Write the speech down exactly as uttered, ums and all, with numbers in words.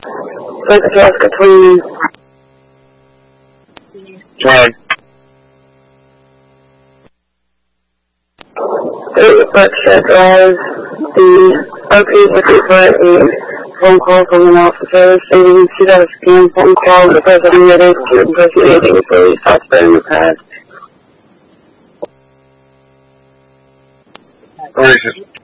Like the traffic between John. the Berkshire Drive, the O P is looking for a phone call from an officer stating she got a scam phone call that was admitted to impersonating a police officer in the past. Racist.